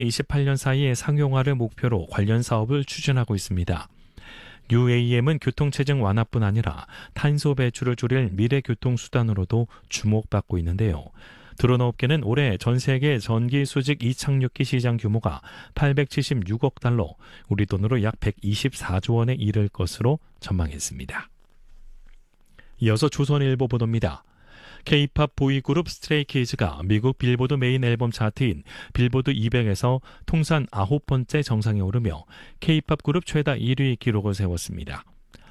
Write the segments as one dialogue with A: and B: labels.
A: 28년 사이에 상용화를 목표로 관련 사업을 추진하고 있습니다. UAM은 교통체증 완화뿐 아니라 탄소 배출을 줄일 미래 교통수단으로도 주목받고 있는데요. 드론 업계는 올해 전 세계 전기 수직 이착륙기 시장 규모가 876억 달러, 우리 돈으로 약 124조 원에 이를 것으로 전망했습니다. 이어서 조선일보 보도입니다. K-팝 보이그룹 스트레이키즈가 미국 빌보드 메인 앨범 차트인 빌보드 200에서 통산 9번째 정상에 오르며 K-팝 그룹 최다 1위 기록을 세웠습니다.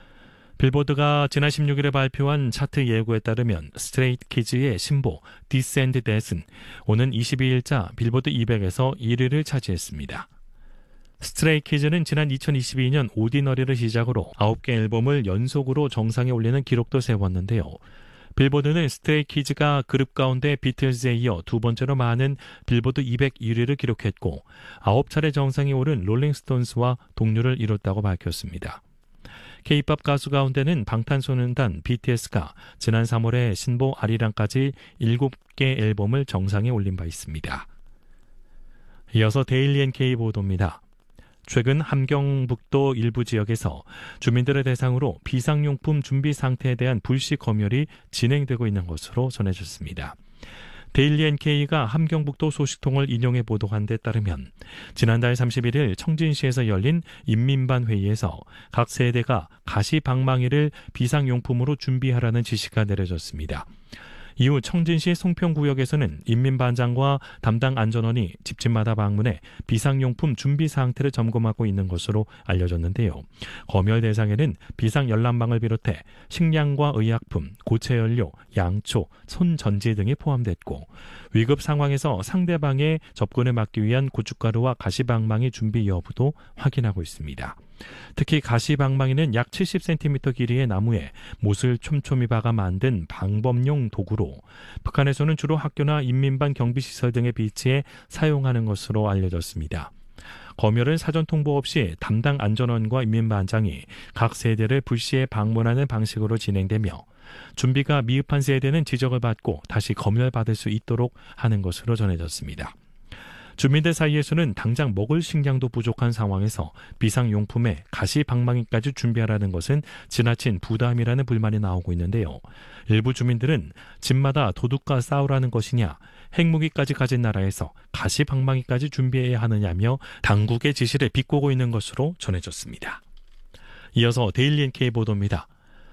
A: 빌보드가 지난 16일에 발표한 차트 예고에 따르면 스트레이키즈의 신보 디센드 댓은 오는 22일자 빌보드 200에서 1위를 차지했습니다. 스트레이키즈는 지난 2022년 오디너리를 시작으로 9개 앨범을 연속으로 정상에 올리는 기록도 세웠는데요. 빌보드는 스트레이키즈가 그룹 가운데 비틀즈에 이어 두 번째로 많은 빌보드 200 1위를 기록했고 9차례 정상에 오른 롤링스톤스와 동률을 이뤘다고 밝혔습니다. K-팝 가수 가운데는 방탄소년단 BTS가 지난 3월에 신보 아리랑까지 7개 앨범을 정상에 올린 바 있습니다. 이어서 데일리 NK 보도입니다. 최근 함경북도 일부 지역에서 주민들을 대상으로 비상용품 준비 상태에 대한 불시 검열이 진행되고 있는 것으로 전해졌습니다. 데일리 NK가 함경북도 소식통을 인용해 보도한 데 따르면 지난달 31일 청진시에서 열린 인민반 회의에서 각 세대가 가시방망이를 비상용품으로 준비하라는 지시가 내려졌습니다. 이후 청진시 송평구역에서는 인민반장과 담당 안전원이 집집마다 방문해 비상용품 준비 상태를 점검하고 있는 것으로 알려졌는데요. 검열 대상에는 비상열람방을 비롯해 식량과 의약품, 고체연료, 양초, 손전지 등이 포함됐고 위급 상황에서 상대방의 접근을 막기 위한 고춧가루와 가시방망이 준비 여부도 확인하고 있습니다. 특히 가시방망이는 약 70cm 길이의 나무에 못을 촘촘히 박아 만든 방범용 도구로 북한에서는 주로 학교나 인민반 경비시설 등에 비치해 사용하는 것으로 알려졌습니다. 검열은 사전 통보 없이 담당 안전원과 인민반장이 각 세대를 불시에 방문하는 방식으로 진행되며 준비가 미흡한 세대는 지적을 받고 다시 검열받을 수 있도록 하는 것으로 전해졌습니다. 주민들 사이에서는 당장 먹을 식량도 부족한 상황에서 비상용품에 가시방망이까지 준비하라는 것은 지나친 부담이라는 불만이 나오고 있는데요. 일부 주민들은 집마다 도둑과 싸우라는 것이냐, 핵무기까지 가진 나라에서 가시방망이까지 준비해야 하느냐며 당국의 지시를 비꼬고 있는 것으로 전해졌습니다. 이어서 데일리 NK 보도입니다.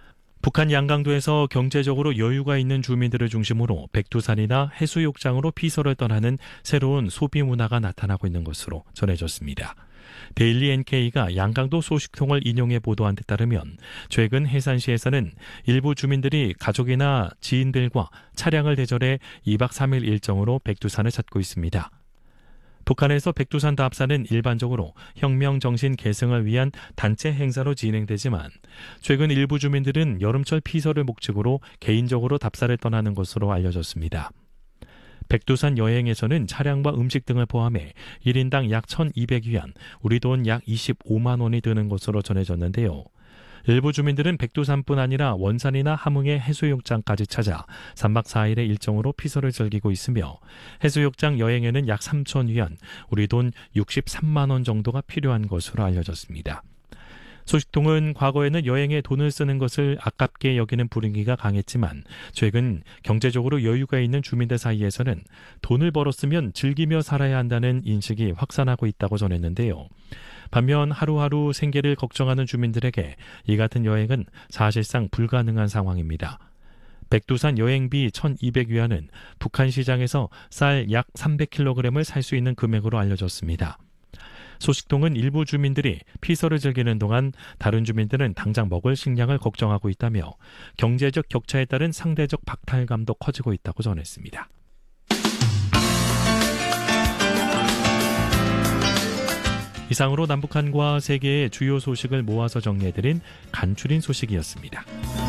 A: 북한 양강도에서 경제적으로 여유가 있는 주민들을 중심으로 백두산이나 해수욕장으로 피서를 떠나는 새로운 소비 문화가 나타나고 있는 것으로 전해졌습니다. 데일리 NK가 양강도 소식통을 인용해 보도한 데 따르면 최근 해산시에서는 일부 주민들이 가족이나 지인들과 차량을 대절해 2박 3일 일정으로 백두산을 찾고 있습니다. 북한에서 백두산 답사는 일반적으로 혁명 정신 계승을 위한 단체 행사로 진행되지만 최근 일부 주민들은 여름철 피서를 목적으로 개인적으로 답사를 떠나는 것으로 알려졌습니다. 백두산 여행에서는 차량과 음식 등을 포함해 1인당 약 1,200위안, 우리 돈 약 25만 원이 드는 것으로 전해졌는데요. 일부 주민들은 백두산뿐 아니라 원산이나 함흥의 해수욕장까지 찾아 3박 4일의 일정으로 피서를 즐기고 있으며 해수욕장 여행에는 약 3,000위안, 우리 돈 63만 원 정도가 필요한 것으로 알려졌습니다. 소식통은 과거에는 여행에 돈을 쓰는 것을 아깝게 여기는 분위기가 강했지만 최근 경제적으로 여유가 있는 주민들 사이에서는 돈을 벌었으면 즐기며 살아야 한다는 인식이 확산하고 있다고 전했는데요. 반면 하루하루 생계를 걱정하는 주민들에게 이 같은 여행은 사실상 불가능한 상황입니다. 백두산 여행비 1,200위안은 북한 시장에서 쌀 약 300kg을 살 수 있는 금액으로 알려졌습니다. 소식통은 일부 주민들이 피서를 즐기는 동안 다른 주민들은 당장 먹을 식량을 걱정하고 있다며 경제적 격차에 따른 상대적 박탈감도 커지고 있다고 전했습니다. 이상으로 남북한과 세계의 주요 소식을 모아서 정리해드린 간추린 소식이었습니다.